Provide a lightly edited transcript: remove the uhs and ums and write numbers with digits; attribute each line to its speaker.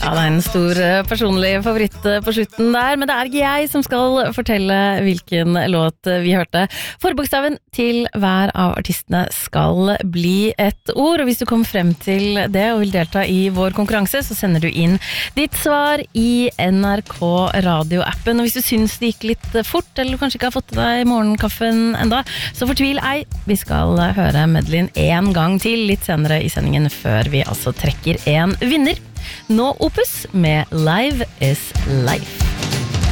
Speaker 1: Ja, det en stor personlig favoritt på slutten der, men det ikke jeg som skal fortelle hvilken låt vi hørte. Forbokstaven til hver av artistene skal bli et ord, og hvis du kommer frem til det og vil delta i vår konkurranse, så sender du inn ditt svar i NRK Radio-appen. Og hvis du synes det gikk litt fort, eller du kanskje ikke har fått deg morgenkaffen enda, så fortvil ei. Vi skal høre medleyen en gang til litt senere i sendingen, før vi altså trekker en vinner. Nå Opus med Live is Life.